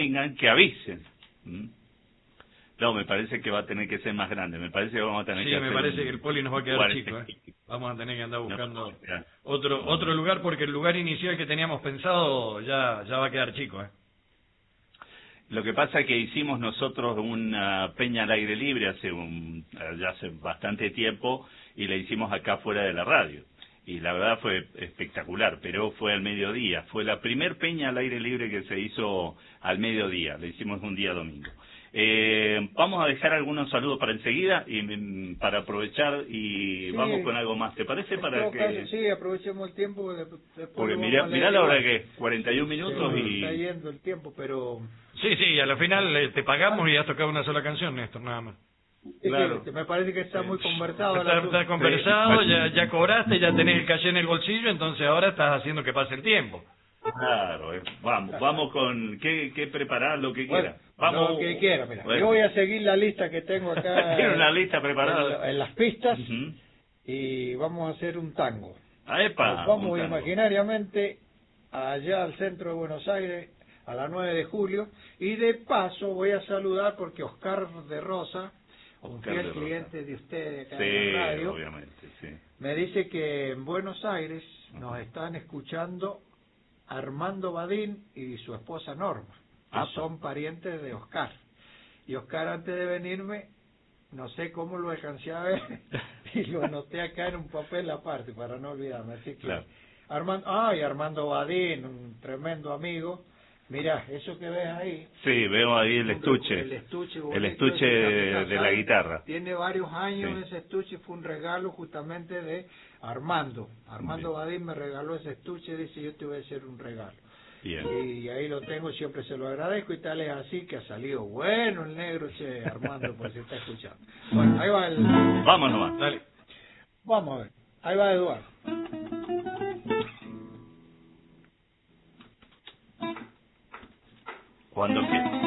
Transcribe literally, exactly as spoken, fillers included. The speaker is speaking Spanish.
tengan, que avisen. ¿Mm? No, me parece que va a tener que ser más grande. Me parece que vamos a tener sí, que me hacer parece un... que el poli nos va a quedar cuarenta. chico, ¿eh? Vamos a tener que andar buscando No, ya. otro otro lugar porque el lugar inicial que teníamos pensado ya ya va a quedar chico, ¿eh? Lo que pasa es que hicimos nosotros una peña al aire libre hace un, ya hace bastante tiempo y la hicimos acá fuera de la radio. Y la verdad fue espectacular, pero fue al mediodía. Fue la primer peña al aire libre que se hizo al mediodía. La hicimos un día domingo. Eh, vamos a dejar algunos saludos para enseguida y mm, para aprovechar y Sí, vamos con algo más. ¿Te parece? en Para todo que... caso, sí, aprovechemos el tiempo, de- después Porque lo mirá, vamos a mirá leer la hora igual. que es, cuarenta y un minutos Se y... está yendo el tiempo, pero... Sí, sí, a la final eh, te pagamos y has tocado una sola canción, Néstor, nada más. Sí, Claro. sí, me parece que está muy conversado el Está, asunto. está conversado, Sí. ya, ya cobraste, ya tenés el caché en el bolsillo, entonces ahora estás haciendo que pase el tiempo. Claro, eh, vamos, vamos con... ¿Qué, qué preparar? Lo que Bueno, quiera. Vamos. lo que quiera, mira. Bueno. Yo voy a seguir la lista que tengo acá Tiene una lista preparada. en, en las pistas Ujú. y vamos a hacer un tango. Ah, epa, Nos vamos un tango. imaginariamente allá al centro de Buenos Aires a las nueve de julio y de paso voy a saludar porque Oscar de Rosa, un Oscar fiel de Rosa. cliente de ustedes acá Sí, en la radio, obviamente, sí. me dice que en Buenos Aires nos están escuchando Armando Badín y su esposa Norma, que Ah, son parientes de Oscar. Y Oscar, antes de venirme, no sé cómo lo alcancé a ver y lo anoté acá en un papel aparte para no olvidarme. Así que Claro. Armando, ay, Armando Badín, un tremendo amigo. Mira, eso que ves ahí, Sí, veo ahí el estuche. el estuche, El bonito, estuche ese de, tapizado, de la guitarra. tiene varios años Sí. ese estuche, fue un regalo justamente de Armando. Armando Bien. Badín me regaló ese estuche, dice yo te voy a hacer un regalo. Bien. Y ahí lo tengo, siempre se lo agradezco y tal es así que ha salido bueno el negro, che, Armando, por si está escuchando. Bueno, ahí va el... Vamos nomás. Dale. Vamos a ver, ahí va Eduardo. Cuando quieras.